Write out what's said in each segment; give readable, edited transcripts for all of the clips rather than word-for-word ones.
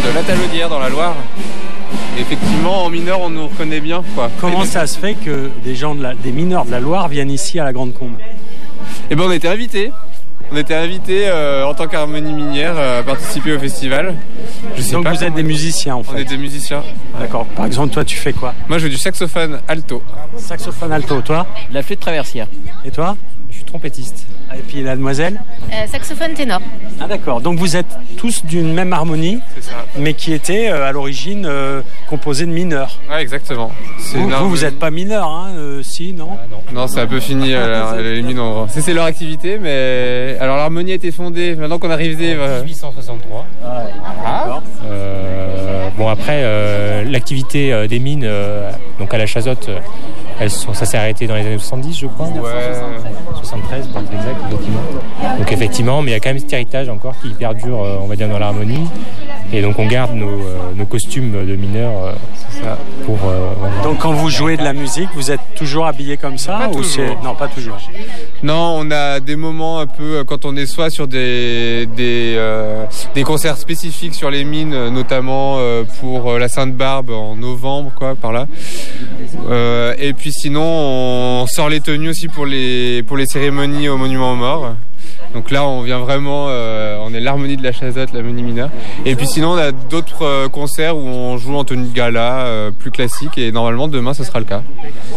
de la Talaudière dans la Loire. Et effectivement, en mineur, on nous reconnaît bien, quoi. Comment ça se fait que des mineurs de la Loire viennent ici à la Grande Combe? Eh ben, on était invités. On était invités en tant qu'harmonie minière à participer au festival. Donc vous êtes des musiciens en fait? On est des musiciens. D'accord. Par exemple, toi tu fais quoi? Moi je joue du saxophone alto. Saxophone alto, toi? La flûte traversière. Et toi? Je suis trompettiste. Et puis la demoiselle? Saxophone ténor. Ah d'accord, donc vous êtes tous d'une même harmonie, mais qui était à l'origine composée de mineurs. Ouais, exactement. Vous n'êtes pas mineurs, hein, si, non? Non, c'est un peu fini, les mineurs. C'est leur activité, mais... Alors l'harmonie a été fondée, maintenant qu'on arrive en 1863. Ah. Bon après, l'activité des mines, donc à la Chazotte, ça s'est arrêté dans les années 70, je crois. Ouais. 73 pour être exact, effectivement. Donc effectivement, mais il y a quand même cet héritage encore qui perdure, on va dire, dans l'harmonie. Et donc on garde nos costumes de mineurs pour... Donc quand vous jouez de la musique, vous êtes toujours habillé comme ça? Pas toujours. Non, pas toujours. Non, on a des moments un peu quand on est soit sur des concerts spécifiques sur les mines, notamment pour la Sainte-Barbe en novembre, quoi, par là. Et puis sinon, on sort les tenues aussi pour les cérémonies au Monument aux Morts. Donc là, on vient vraiment, on est l'harmonie de la Chazotte, l'harmonie mineure. Et puis sinon, on a d'autres concerts où on joue en tenue de gala, plus classique. Et normalement, demain, ce sera le cas.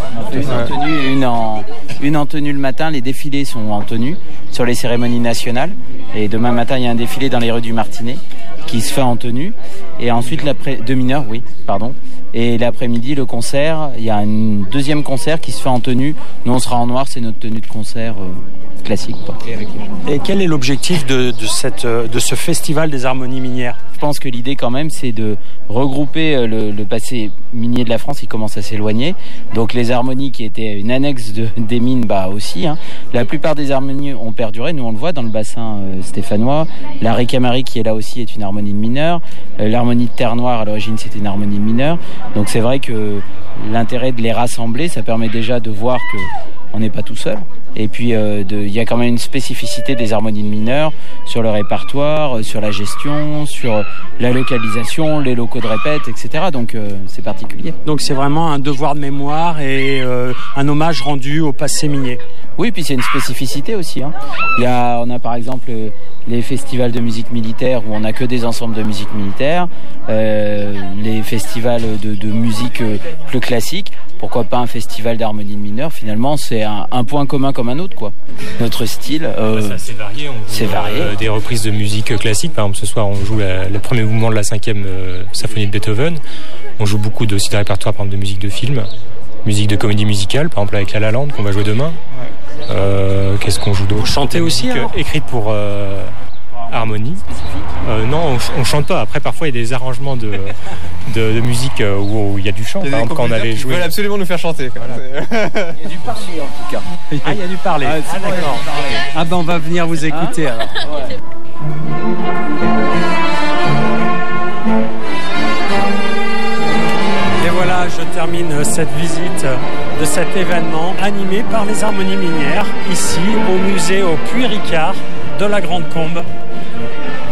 Une en tenue le matin, les défilés sont en tenue sur les cérémonies nationales. Et demain matin, il y a un défilé dans les rues du Martinet qui se fait en tenue. Et ensuite, de mineurs, oui, pardon. Et l'après-midi, le concert, il y a un deuxième concert qui se fait en tenue. Nous, on sera en noir, c'est notre tenue de concert classique. Et quel est l'objectif de ce festival des harmonies minières? Je pense que l'idée quand même, c'est de regrouper le passé minier de la France qui commence à s'éloigner. Donc les harmonies qui étaient une annexe des mines, aussi. Hein. La plupart des harmonies ont perduré. Nous, on le voit dans le bassin stéphanois. La Récamarie qui est là aussi est une harmonie de mineur. L'harmonie de Terre Noire, à l'origine, c'était une harmonie de mineur. Donc c'est vrai que l'intérêt de les rassembler, ça permet déjà de voir que on n'est pas tout seul. Et puis il y a quand même une spécificité des harmonies de mineurs sur le répertoire, sur la gestion, sur la localisation, les locaux de répète, etc. Donc c'est particulier. Donc c'est vraiment un devoir de mémoire et un hommage rendu au passé minier. Oui, puis c'est une spécificité aussi. Hein. On a par exemple les festivals de musique militaire où on n'a que des ensembles de musique militaire, les festivals de musique plus classique. Pourquoi pas un festival d'harmonie de mineurs? Finalement, c'est un point commun comme un autre, quoi. Notre style, c'est varié. C'est varié. Des reprises de musique classique. Par exemple, ce soir, on joue le premier mouvement de la 5e symphonie de Beethoven. On joue beaucoup aussi de répertoire, par exemple, de musique de film, musique de comédie musicale, par exemple avec La La Land qu'on va jouer demain. Qu'est-ce qu'on joue d'autre? Vous chantez aussi, écrite pour harmonie. Non, on chante pas. Après, parfois, il y a des arrangements de musique où il y a du chant. Par exemple, quand on avait joué. Ils veulent absolument nous faire chanter. Voilà. Il y a du parler, en tout cas. Ah, il y a du parler. D'accord. Ah ben, on va venir vous écouter, alors. Ouais. Et voilà, je termine cette visite de cet événement animé par les harmonies minières, ici au musée au Puy Ricard de la Grande Combe.